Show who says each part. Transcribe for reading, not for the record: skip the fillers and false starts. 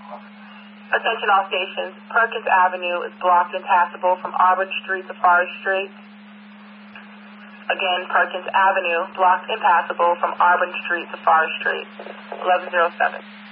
Speaker 1: Attention all stations. Perkins Avenue is blocked and passable from Auburn Street to Forest Street. Again, Perkins Avenue blocked and passable from Auburn Street to Forest Street. 1107.